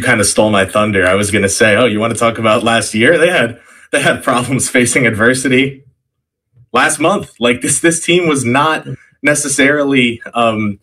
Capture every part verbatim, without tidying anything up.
you kind of stole my thunder. I was going to say, oh, you want to talk about last year? They had they had problems facing adversity last month. Like this this team was not necessarily um,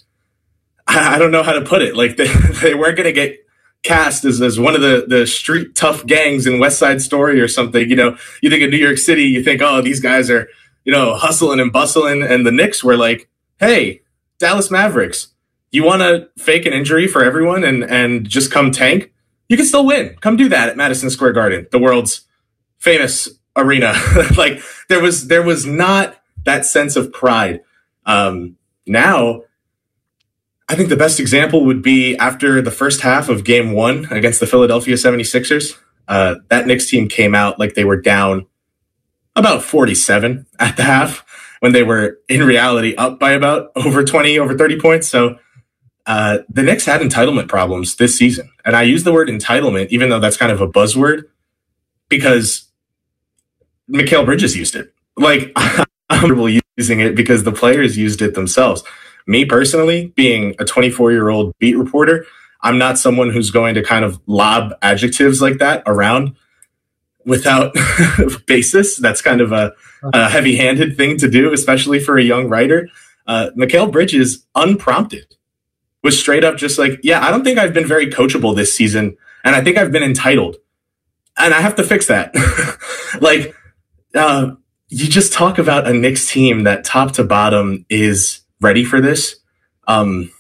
I, I don't know how to put it. Like they, they weren't going to get cast as, as one of the, the street tough gangs in West Side Story or something. You know, you think of New York City, you think, oh, these guys are, you know, hustling and bustling. And the Knicks were like, hey, Dallas Mavericks, you want to fake an injury for everyone and, and just come tank? You can still win. Come do that at Madison Square Garden, the world's famous arena. Like there was there was not that sense of pride. Um, now, I think the best example would be after the first half of game one against the Philadelphia seventy-sixers. Uh, that Knicks team came out like they were down about forty-seven at the half when they were in reality up by about over twenty, over thirty points. So uh, the Knicks had entitlement problems this season. And I use the word entitlement, even though that's kind of a buzzword, because Mikal Bridges used it. Like I'm comfortable using it because the players used it themselves. Me personally, being a twenty-four-year-old beat reporter, I'm not someone who's going to kind of lob adjectives like that around without basis. That's kind of a, a heavy-handed thing to do, especially for a young writer. Uh, Mikal Bridges, unprompted, was straight up just like, yeah, I don't think I've been very coachable this season, and I think I've been entitled. And I have to fix that. Like, uh, you just talk about a Knicks team that top to bottom is ready for this. Um,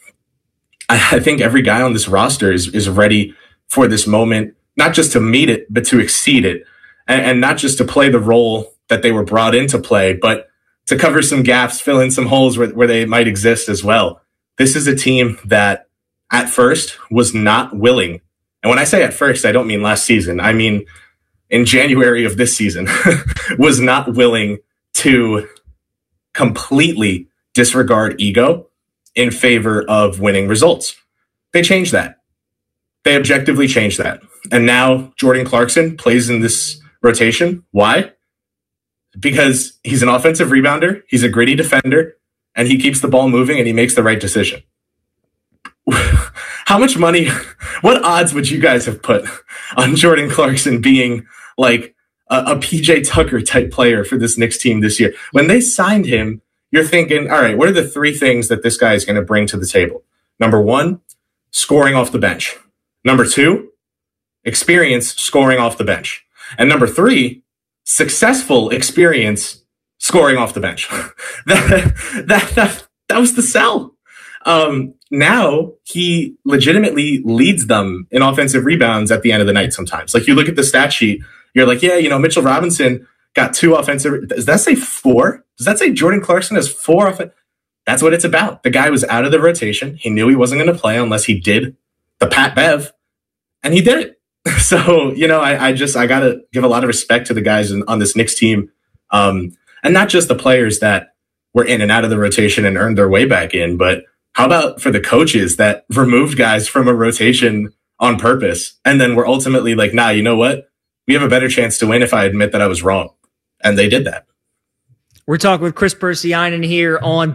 I, I think every guy on this roster is is ready for this moment, not just to meet it, but to exceed it. And, and not just to play the role that they were brought in to play, but to cover some gaps, fill in some holes where, where they might exist as well. This is a team that at first was not willing. And when I say at first, I don't mean last season. I mean in January of this season, was not willing to completely disregard ego in favor of winning results. They changed that. They objectively changed that. And now Jordan Clarkson plays in this rotation. Why? Because he's an offensive rebounder, he's a gritty defender, and he keeps the ball moving and he makes the right decision. How much money, what odds would you guys have put on Jordan Clarkson being like a, a P J Tucker type player for this Knicks team this year? When they signed him, you're thinking, all right, what are the three things that this guy is going to bring to the table? Number one, scoring off the bench. Number two, experience scoring off the bench. And number three, successful experience scoring off the bench. that, that, that, that was the sell. Um, now he legitimately leads them in offensive rebounds at the end of the night sometimes. Like you look at the stat sheet, you're like, yeah, you know, Mitchell Robinson got two offensive. Does that say four? Does that say Jordan Clarkson has four offensive? That's what it's about. The guy was out of the rotation. He knew he wasn't going to play unless he did the Pat Bev, and he did it. So, you know, I, I just, I got to give a lot of respect to the guys in, on this Knicks team. Um, and not just the players that were in and out of the rotation and earned their way back in, but how about for the coaches that removed guys from a rotation on purpose and then were ultimately like, nah, you know what? We have a better chance to win if I admit that I was wrong. And they did that. We're talking with Chris Persianen here on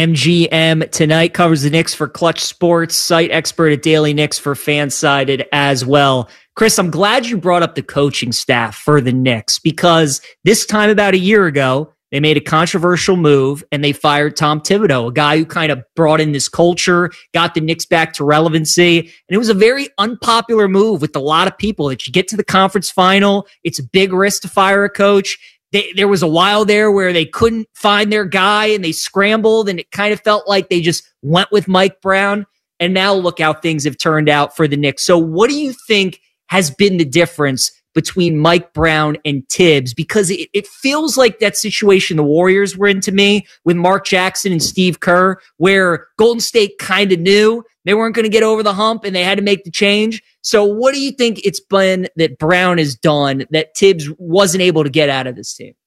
BetMGM tonight. Covers the Knicks for Clutch Sports, site expert at Daily Knicks for Fansided as well. Chris, I'm glad you brought up the coaching staff for the Knicks because this time about a year ago, they made a controversial move and they fired Tom Thibodeau, a guy who kind of brought in this culture, got the Knicks back to relevancy. And it was a very unpopular move with a lot of people that you get to the conference final. It's a big risk to fire a coach. They, there was a while there where they couldn't find their guy and they scrambled and it kind of felt like they just went with Mike Brown. And now look how things have turned out for the Knicks. So what do you think has been the difference between Mike Brown and Tibbs? Because it, it feels like that situation the Warriors were in to me with Mark Jackson and Steve Kerr, where Golden State kind of knew they weren't going to get over the hump and they had to make the change. So what do you think it's been that Brown has done that Tibbs wasn't able to get out of this team?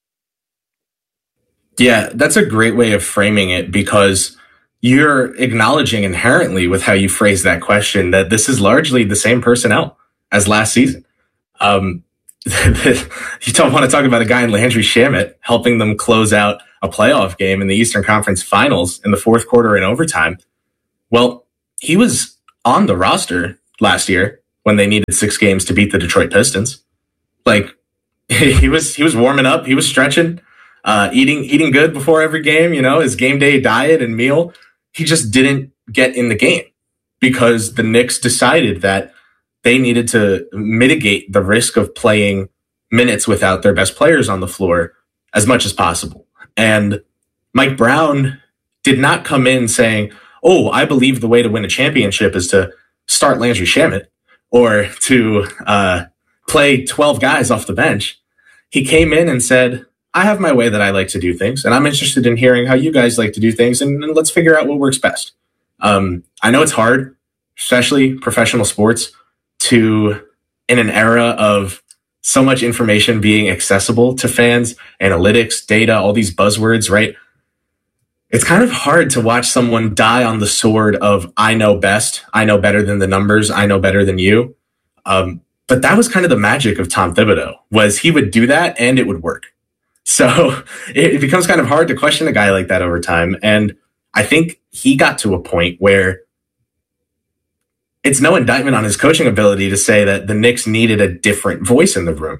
Yeah, that's a great way of framing it because you're acknowledging inherently with how you phrase that question that this is largely the same personnel as last season. Um, you don't want to talk about a guy in Landry Shamet helping them close out a playoff game in the Eastern Conference Finals in the fourth quarter in overtime. Well, he was on the roster last year when they needed six games to beat the Detroit Pistons. Like he was, he was warming up, he was stretching, uh, eating, eating good before every game, you know, his game day diet and meal. He just didn't get in the game because the Knicks decided that they needed to mitigate the risk of playing minutes without their best players on the floor as much as possible. And Mike Brown did not come in saying, oh, I believe the way to win a championship is to start Landry Shamet or to uh, play twelve guys off the bench. He came in and said, I have my way that I like to do things, and I'm interested in hearing how you guys like to do things, and, and let's figure out what works best. Um, I know it's hard, especially professional sports, to, in an era of so much information being accessible to fans, analytics, data, all these buzzwords, right? It's kind of hard to watch someone die on the sword of, I know best, I know better than the numbers, I know better than you. Um, but that was kind of the magic of Tom Thibodeau, was he would do that and it would work. So it, it becomes kind of hard to question a guy like that over time. And I think he got to a point where it's no indictment on his coaching ability to say that the Knicks needed a different voice in the room.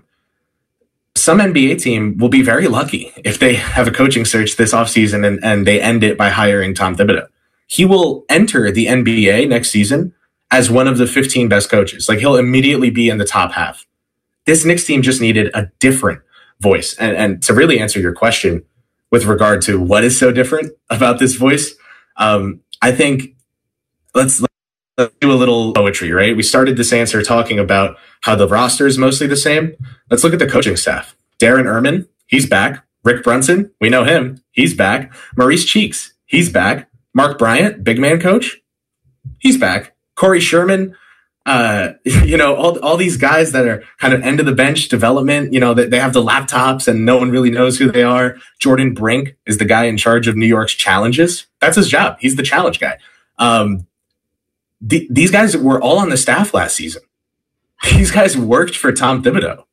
Some N B A team will be very lucky if they have a coaching search this offseason and, and they end it by hiring Tom Thibodeau. He will enter the N B A next season as one of the fifteen best coaches. Like, he'll immediately be in the top half. This Knicks team just needed a different voice. And, and to really answer your question with regard to what is so different about this voice, um, I think let's, let's do a little poetry, right? We started this answer talking about how the roster is mostly the same. Let's look at the coaching staff. Darren Erman, he's back. Rick Brunson, we know him. He's back. Maurice Cheeks, he's back. Mark Bryant, big man coach, he's back. Corey Sherman, uh, you know, all, all these guys that are kind of end of the bench development, you know, that they have the laptops and no one really knows who they are. Jordan Brink is the guy in charge of New York's challenges. That's his job. He's the challenge guy. Um, the, these guys were all on the staff last season. These guys worked for Tom Thibodeau.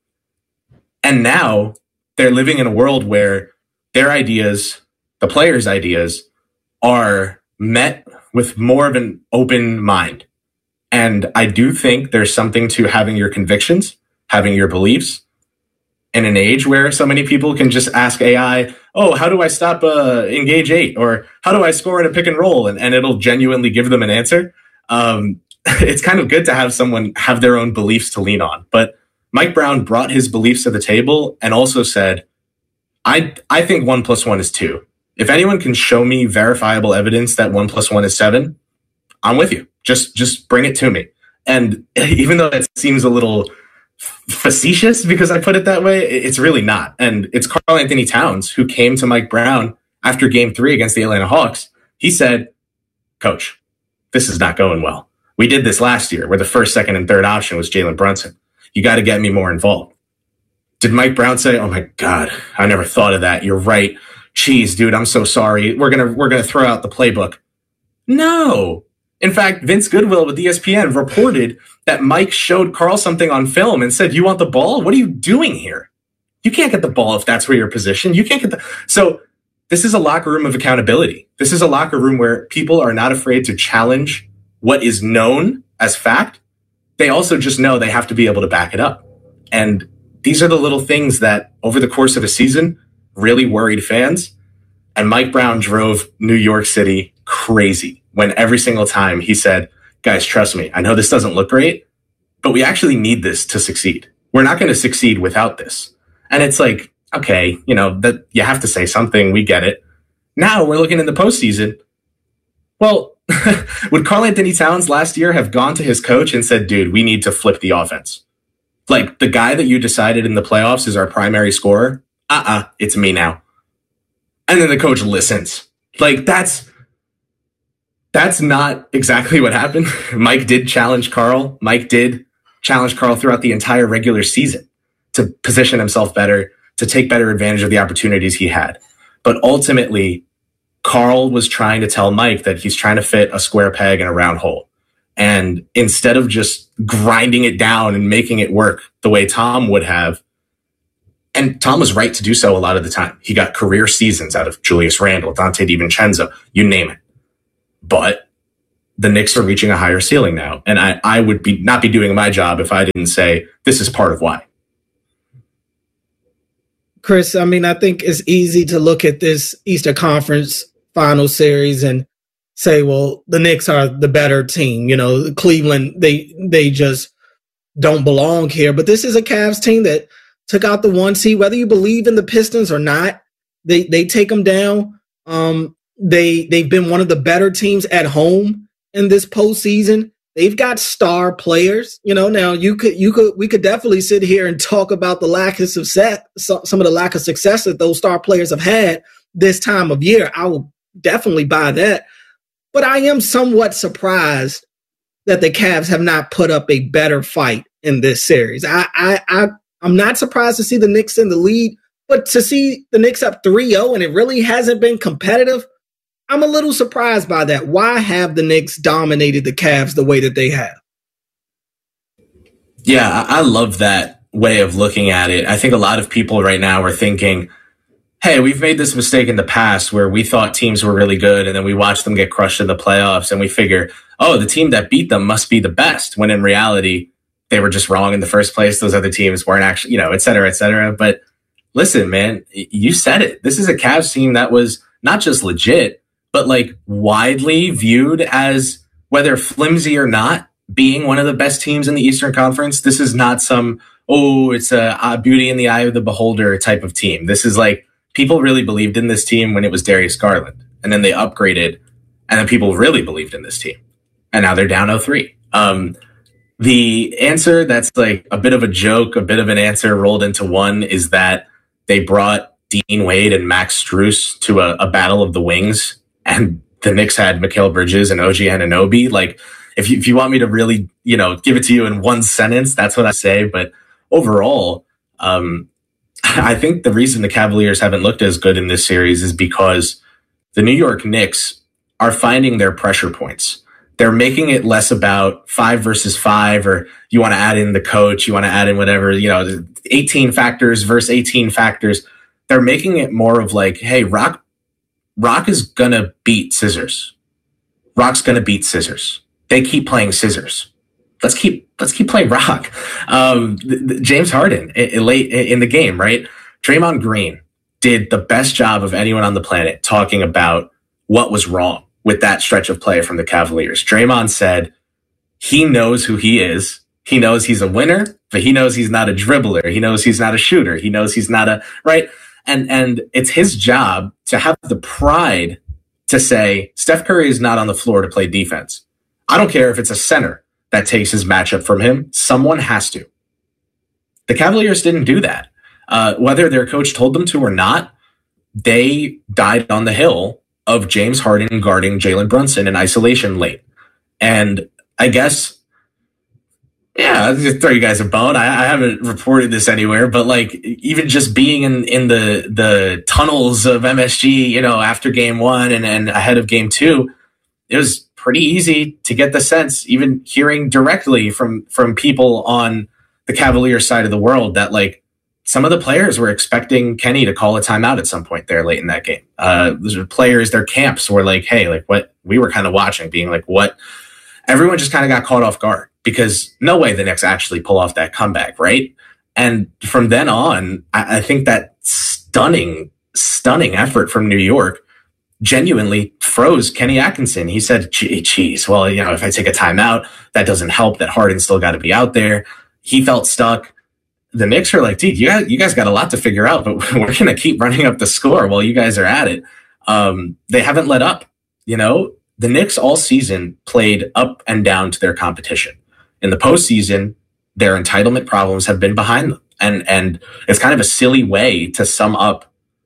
And now they're living in a world where their ideas, the players' ideas, are met with more of an open mind. And I do think there's something to having your convictions, having your beliefs, in an age where so many people can just ask A I, oh, how do I stop uh, engage eight? Or how do I score in a pick and roll? And, and it'll genuinely give them an answer. Um, it's kind of good to have someone have their own beliefs to lean on. But Mike Brown brought his beliefs to the table and also said, I, I think one plus one is two. If anyone can show me verifiable evidence that one plus one is seven, I'm with you. Just, just bring it to me. And even though it seems a little facetious because I put it that way, it's really not. And it's Karl Anthony Towns who came to Mike Brown after game three against the Atlanta Hawks. He said, Coach, this is not going well. We did this last year where the first, second, and third option was Jalen Brunson. You got to get me more involved. Did Mike Brown say, oh my God, I never thought of that. You're right. Jeez, dude, I'm so sorry. We're going to, we're going to throw out the playbook. No. In fact, Vince Goodwill with E S P N reported that Mike showed Karl something on film and said, you want the ball? What are you doing here? You can't get the ball if that's where you're positioned. You can't get the, so this is a locker room of accountability. This is a locker room where people are not afraid to challenge what is known as fact. They also just know they have to be able to back it up. And these are the little things that over the course of a season really worried fans. And Mike Brown drove New York City crazy when every single time he said, guys, trust me, I know this doesn't look great, but we actually need this to succeed. We're not going to succeed without this. And it's like, okay, you know, that you have to say something. We get it. Now we're looking in the postseason. Well, would Karl Anthony Towns last year have gone to his coach and said, dude, we need to flip the offense? Like, the guy that you decided in the playoffs is our primary scorer? Uh-uh, it's me now. And then the coach listens. Like, that's that's not exactly what happened. Mike did challenge Karl. Mike did challenge Karl throughout the entire regular season to position himself better, to take better advantage of the opportunities he had. But ultimately, Karl was trying to tell Mike that he's trying to fit a square peg in a round hole. And instead of just grinding it down and making it work the way Tom would have, and Tom was right to do so a lot of the time. He got career seasons out of Julius Randle, Dante DiVincenzo, you name it. But the Knicks are reaching a higher ceiling now. And I, I would be not be doing my job if I didn't say this is part of why. Chris, I mean, I think it's easy to look at this Eastern Conference final series and say, well, the Knicks are the better team. You know, Cleveland, they they just don't belong here. But this is a Cavs team that took out the one seed. Whether you believe in the Pistons or not, they they take them down. Um, they they've been one of the better teams at home in this postseason. They've got star players. You know, now you could you could we could definitely sit here and talk about the lack of success, some of the lack of success that those star players have had this time of year. I will definitely buy that. But I am somewhat surprised that the Cavs have not put up a better fight in this series. I, I, I, I'm not surprised to see the Knicks in the lead, but to see the Knicks up three oh and it really hasn't been competitive, I'm a little surprised by that. Why have the Knicks dominated the Cavs the way that they have? Yeah, I love that way of looking at it. I think a lot of people right now are thinking, hey, we've made this mistake in the past where we thought teams were really good and then we watched them get crushed in the playoffs and we figure, oh, the team that beat them must be the best, when in reality, they were just wrong in the first place. Those other teams weren't actually, you know, et cetera, et cetera. But listen, man, you said it. This is a Cavs team that was not just legit, but like widely viewed as, whether flimsy or not, being one of the best teams in the Eastern Conference. This is not some, oh, it's a, a beauty in the eye of the beholder type of team. This is like, people really believed in this team when it was Darius Garland, and then they upgraded, and then people really believed in this team, and now they're down oh three. Um, the answer that's like a bit of a joke, a bit of an answer rolled into one, is that they brought Dean Wade and Max Strus to a, a battle of the wings, and the Knicks had Mikal Bridges and O G Anunoby. Like, if you, if you want me to really, you know, give it to you in one sentence, that's what I say. But overall, um, I think the reason the Cavaliers haven't looked as good in this series is because the New York Knicks are finding their pressure points. They're making it less about five versus five, or you want to add in the coach, you want to add in whatever, you know, eighteen factors versus eighteen factors. They're making it more of like, hey, Rock, Rock is going to beat Scissors. Rock's going to beat Scissors. They keep playing Scissors. Let's keep let's keep playing Rock. Um, th- th- James Harden, I- I late in the game, right? Draymond Green did the best job of anyone on the planet talking about what was wrong with that stretch of play from the Cavaliers. Draymond said he knows who he is. He knows he's a winner, but he knows he's not a dribbler. He knows he's not a shooter. He knows he's not a, right? And and it's his job to have the pride to say, Steph Curry is not on the floor to play defense. I don't care if it's a center that takes his matchup from him. Someone has to. The Cavaliers didn't do that. Uh, whether their coach told them to or not, they died on the hill of James Harden guarding Jalen Brunson in isolation late. And I guess, yeah, I'll just throw you guys a bone. I, I haven't reported this anywhere, but like, even just being in, in the, the tunnels of M S G, you know, after game one and, and ahead of game two, it was pretty easy to get the sense, even hearing directly from, from people on the Cavaliers side of the world, that like some of the players were expecting Kenny to call a timeout at some point there late in that game. Uh, the players, their camps were like, hey, like what we were kind of watching, being like, what? Everyone just kind of got caught off guard, because no way the Knicks actually pull off that comeback, right? And from then on, I, I think that stunning, stunning effort from New York genuinely froze Kenny Atkinson. He said, geez, well, you know, if I take a timeout, that doesn't help that Harden still got to be out there. He felt stuck. The Knicks are like, dude, you guys, you guys got a lot to figure out, but we're going to keep running up the score while you guys are at it. Um, they haven't let up. You know, the Knicks all season played up and down to their competition. In the postseason, their entitlement problems have been behind them. And, and it's kind of a silly way to sum up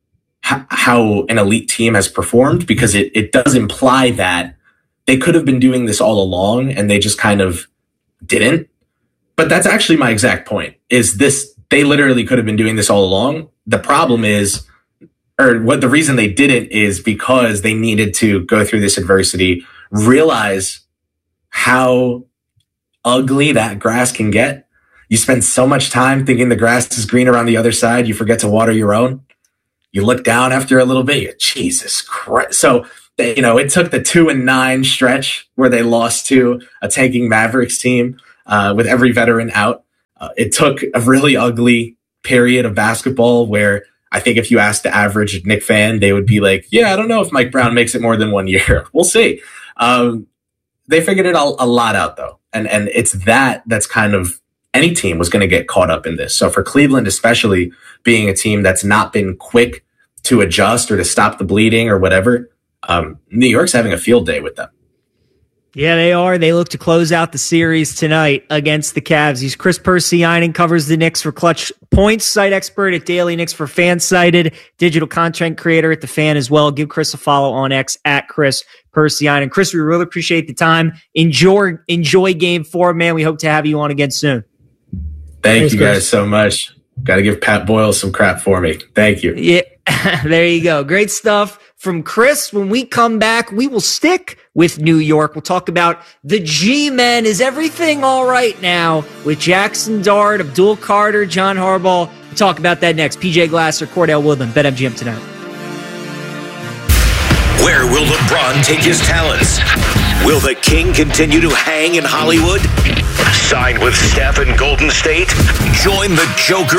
how an elite team has performed, because it, it does imply that they could have been doing this all along and they just kind of didn't. But that's actually my exact point, is this, they literally could have been doing this all along. The problem is, or what the reason they didn't is because they needed to go through this adversity, realize how ugly that grass can get. You spend so much time thinking the grass is greener on the other side, you forget to water your own. You look down after a little bit, you're, Jesus Christ. So they, you know, it took the two and nine stretch where they lost to a tanking Mavericks team uh, with every veteran out. Uh, it took a really ugly period of basketball where I think if you asked the average Knick fan, they would be like, yeah, I don't know if Mike Brown makes it more than one year. We'll see. Um, they figured it all, a lot out, though. And, and it's that that's kind of any team was going to get caught up in this. So for Cleveland, especially being a team that's not been quick to adjust or to stop the bleeding or whatever, um, New York's having a field day with them. Yeah, they are. They look to close out the series tonight against the Cavs. He's Chris Persianen, covers the Knicks for Clutch Points, site expert at Daily Knicks for Fansided, digital content creator at The Fan as well. Give Chris a follow on X at Chris Persianen. Chris, we really appreciate the time. Enjoy, enjoy game four, man. We hope to have you on again soon. Thank Thanks, you guys Chris. so much. Got to give Pat Boyle some crap for me. Thank you. Yeah, there you go. Great stuff from Chris. When we come back, we will stick with New York. We'll talk about the G-Men. Is everything all right now with Jackson Dart, Abdul Carter, John Harbaugh? We'll talk about that next. P J Glasser, Cordell Woodland, BetMGM tonight. Where will LeBron take his talents? Will the King continue to hang in Hollywood? Sign with Steph in Golden State? Join the Joker